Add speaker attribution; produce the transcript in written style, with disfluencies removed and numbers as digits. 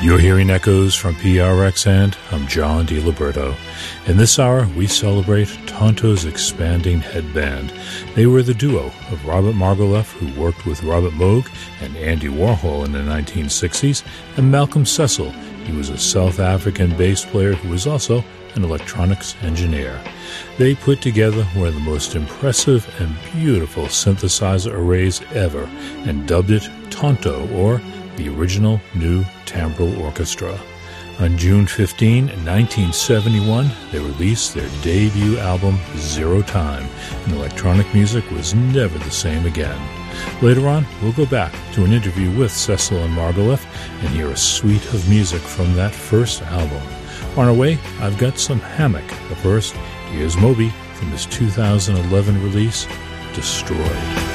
Speaker 1: You're hearing echoes from PRX, and I'm John DiLiberto. In this hour, we celebrate Tonto's Expanding Headband. They were the duo of Robert Margouleff, who worked with Robert Moog and Andy Warhol in the 1960s, and Malcolm Cecil. He was a South African bass player who was also an electronics engineer. They put together one of the most impressive and beautiful synthesizer arrays ever and dubbed it Tonto, or the original New Timbral Orchestra. On June 15, 1971, they released their debut album, Zero Time, and electronic music was never the same again. Later on, we'll go back to an interview with Cecil and Margouleff and hear a suite of music from that first album. On our way, I've got some Hammock. But first, here's Moby from his 2011 release, Destroyed.